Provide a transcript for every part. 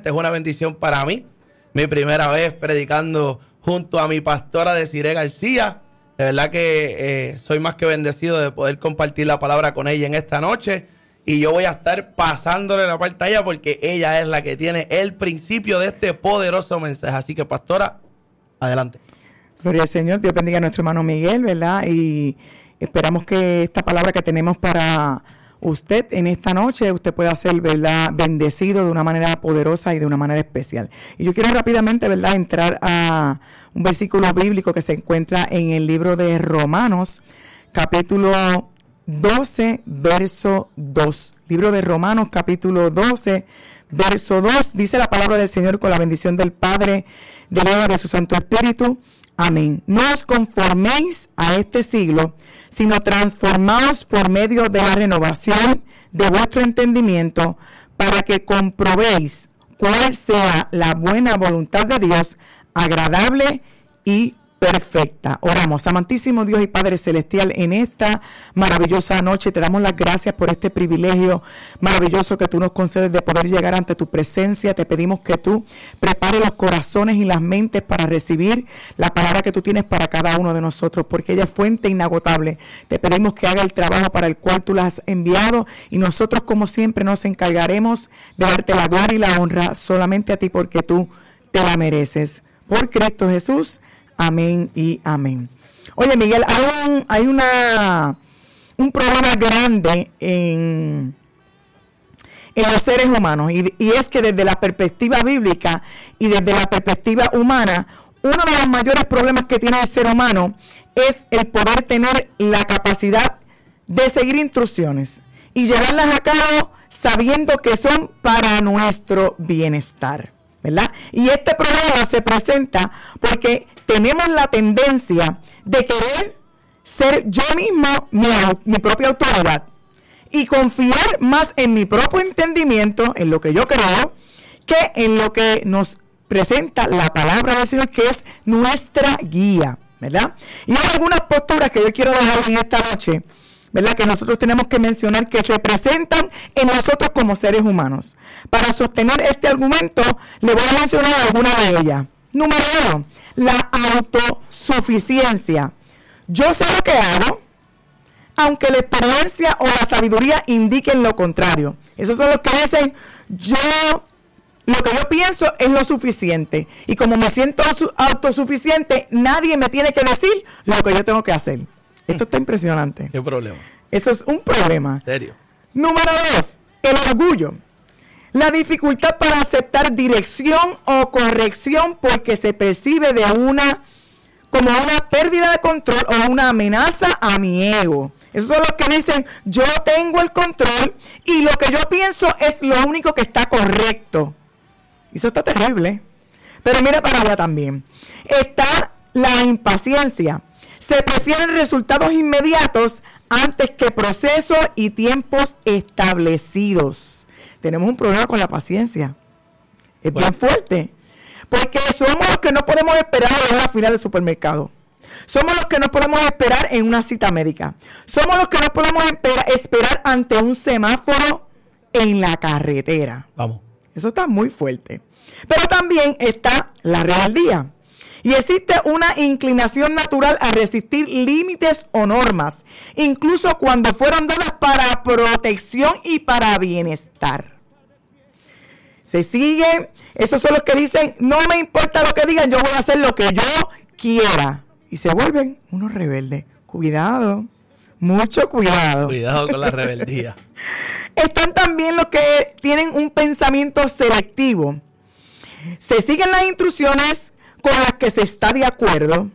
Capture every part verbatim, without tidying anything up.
nuevamente. Es una bendición para mí. Mi primera vez predicando junto a mi pastora Desiree García. De verdad que eh, soy más que bendecido de poder compartir la palabra con ella en esta noche. Y yo voy a estar pasándole la parte a ella porque ella es la que tiene el principio de este poderoso mensaje. Así que, pastora, adelante. Gloria al Señor. Dios bendiga a nuestro hermano Miguel, ¿verdad? Y esperamos que esta palabra que tenemos para usted en esta noche, usted pueda ser, ¿verdad?, bendecido de una manera poderosa y de una manera especial. Y yo quiero rápidamente, ¿verdad?, entrar a un versículo bíblico que se encuentra en el libro de Romanos, capítulo doce, verso dos. Libro de Romanos, capítulo doce, verso dos. Dice la palabra del Señor con la bendición del Padre, del Hijo y de su Santo Espíritu. Amén. No os conforméis a este siglo, sino transformaos por medio de la renovación de vuestro entendimiento, para que comprobéis cuál sea la buena voluntad de Dios, agradable y perfecta. Oramos. Amantísimo Dios y Padre Celestial, en esta maravillosa noche te damos las gracias por este privilegio maravilloso que tú nos concedes de poder llegar ante tu presencia. Te pedimos que tú prepares los corazones y las mentes para recibir la palabra que tú tienes para cada uno de nosotros, porque ella es fuente inagotable. Te pedimos que haga el trabajo para el cual tú la has enviado, y nosotros, como siempre, nos encargaremos de darte la gloria y la honra solamente a ti, porque tú te la mereces. Por Cristo Jesús. Amén y amén. Oye, Miguel, hay un, hay una un problema grande en, en los seres humanos, y, y es que desde la perspectiva bíblica y desde la perspectiva humana, uno de los mayores problemas que tiene el ser humano es el poder tener la capacidad de seguir instrucciones y llevarlas a cabo sabiendo que son para nuestro bienestar, ¿verdad? Y este problema se presenta porque tenemos la tendencia de querer ser yo mismo mi, mi propia autoridad y confiar más en mi propio entendimiento, en lo que yo creo, que en lo que nos presenta la palabra del Señor, que es nuestra guía, ¿verdad? Y hay algunas posturas que yo quiero dejar en esta noche, ¿verdad?, que nosotros tenemos que mencionar, que se presentan en nosotros como seres humanos. Para sostener este argumento, le voy a mencionar alguna de ellas. Número uno, la autosuficiencia. Yo sé lo que hago, aunque la experiencia o la sabiduría indiquen lo contrario. Esos son los que dicen, yo, lo que yo pienso es lo suficiente. Y como me siento autosuficiente, nadie me tiene que decir lo que yo tengo que hacer. Esto está impresionante. ¿Qué problema? Eso es un problema. ¿En serio? Número dos, el orgullo. La dificultad para aceptar dirección o corrección porque se percibe de una como una pérdida de control o una amenaza a mi ego. Esos son los que dicen, yo tengo el control y lo que yo pienso es lo único que está correcto. Eso está terrible. Pero mira para allá también. Está la impaciencia. Se prefieren resultados inmediatos antes que procesos y tiempos establecidos. Tenemos un problema con la paciencia. Es bueno. bien fuerte. Porque somos los que no podemos esperar a la fila del supermercado. Somos los que no podemos esperar en una cita médica. Somos los que no podemos esperar, esperar ante un semáforo en la carretera. Vamos. Eso está muy fuerte. Pero también está la rebeldía. Y existe una inclinación natural a resistir límites o normas, incluso cuando fueron dadas para protección y para bienestar. Se sigue, esos son los que dicen, no me importa lo que digan, yo voy a hacer lo que yo quiera. Y se vuelven unos rebeldes. Cuidado, mucho cuidado. Cuidado con la rebeldía. Están también los que tienen un pensamiento selectivo. Se siguen las instrucciones con las que se está de acuerdo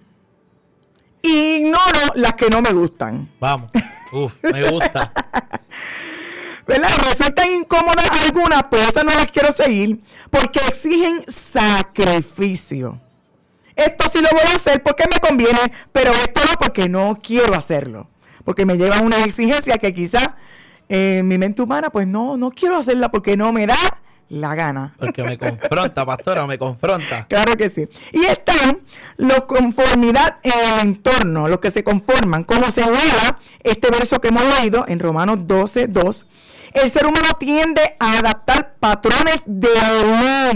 y ignoro las que no me gustan. Vamos, uf, me gusta. ¿Verdad? Resultan incómodas algunas, pero esas no las quiero seguir porque exigen sacrificio. Esto sí lo voy a hacer porque me conviene, pero esto no porque no quiero hacerlo. Porque me lleva a una exigencia que quizás en mi mente humana, pues no, no quiero hacerla porque no me da la gana. Porque me confronta, pastora, me confronta. Claro que sí. Y están la conformidad en el entorno, los que se conforman. Como señala este verso que hemos leído en Romanos doce, dos, el ser humano tiende a adaptar patrones de